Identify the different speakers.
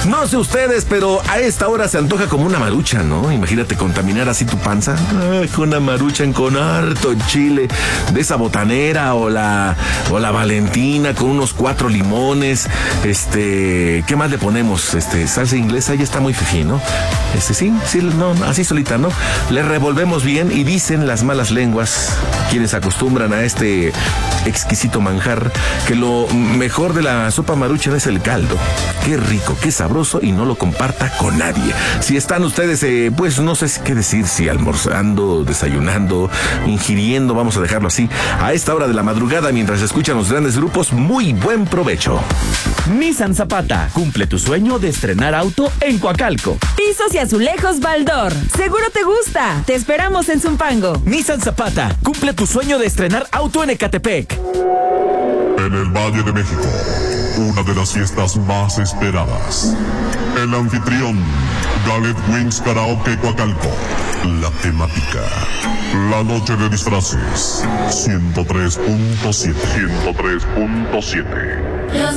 Speaker 1: No sé ustedes, pero a esta hora se antoja como una maruchan, ¿no? Imagínate contaminar así tu panza. Ay, con una maruchan con harto chile, de esa botanera o la Valentina con unos 4 limones. ¿Qué más le ponemos? Salsa inglesa, ya está muy fifí, ¿no? Sí, no, así solita, ¿no? Le revolvemos bien y dicen las malas lenguas, quienes acostumbran a este exquisito manjar, que lo mejor de la sopa maruchan es el caldo. Qué rico, qué sabroso, y no lo comparta con nadie. Si están ustedes, pues no sé qué decir, si almorzando, desayunando, ingiriendo, vamos a dejarlo así, a esta hora de la madrugada mientras escuchan los grandes grupos, muy buen provecho.
Speaker 2: Nissan Zapata, cumple tu sueño de estrenar auto en Coacalco.
Speaker 3: Pisos y azulejos Baldor, seguro te gusta. Te esperamos en Zumpango.
Speaker 2: Nissan Zapata, cumple tu sueño de estrenar auto en Ecatepec.
Speaker 4: En el Valle de México, una de las fiestas más esperadas. El anfitrión, Gallet Wings Karaoke Coacalco. La temática, la noche de disfraces. 103.7. 103.7.